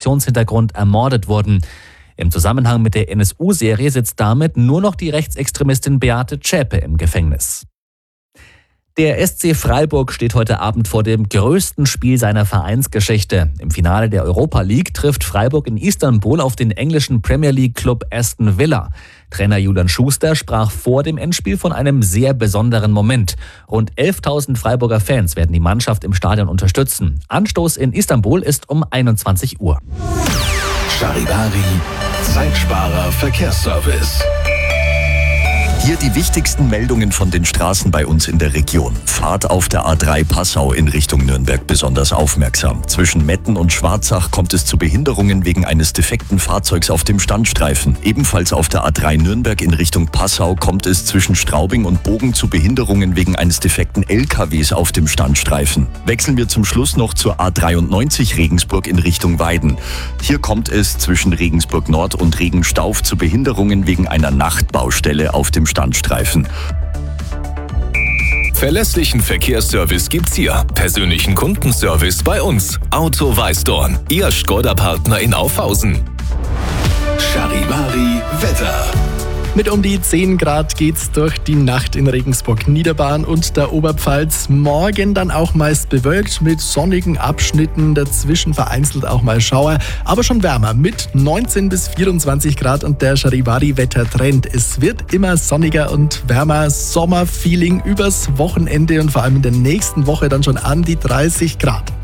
Migrationshintergrund ermordet wurden. Im Zusammenhang mit der NSU-Serie sitzt damit nur noch die Rechtsextremistin Beate Zschäpe im Gefängnis. Der SC Freiburg steht heute Abend vor dem größten Spiel seiner Vereinsgeschichte. Im Finale der Europa League trifft Freiburg in Istanbul auf den englischen Premier League-Klub Aston Villa. Trainer Julian Schuster sprach vor dem Endspiel von einem sehr besonderen Moment. Rund 11.000 Freiburger Fans werden die Mannschaft im Stadion unterstützen. Anstoß in Istanbul ist um 21 Uhr. Charivari, Zeitsparer Verkehrsservice. Hier die wichtigsten Meldungen von den Straßen bei uns in der Region. Fahrt auf der A3 Passau in Richtung Nürnberg besonders aufmerksam. Zwischen Metten und Schwarzach kommt es zu Behinderungen wegen eines defekten Fahrzeugs auf dem Standstreifen. Ebenfalls auf der A3 Nürnberg in Richtung Passau kommt es zwischen Straubing und Bogen zu Behinderungen wegen eines defekten LKWs auf dem Standstreifen. Wechseln wir zum Schluss noch zur A93 Regensburg in Richtung Weiden. Hier kommt es zwischen Regensburg Nord und Regenstauf zu Behinderungen wegen einer Nachtbaustelle auf dem Standstreifen. Verlässlichen Verkehrsservice gibt's hier. Persönlichen Kundenservice bei uns. Auto Weißdorn, Ihr Škoda-Partner in Aufhausen. Charivari Wetter. Mit um die 10 Grad geht's durch die Nacht in Regensburg, Niederbayern und der Oberpfalz. Morgen dann auch meist bewölkt mit sonnigen Abschnitten, dazwischen vereinzelt auch mal Schauer, aber schon wärmer mit 19 bis 24 Grad und der Charivari-Wettertrend. Es wird immer sonniger und wärmer, Sommerfeeling übers Wochenende und vor allem in der nächsten Woche dann schon an die 30 Grad.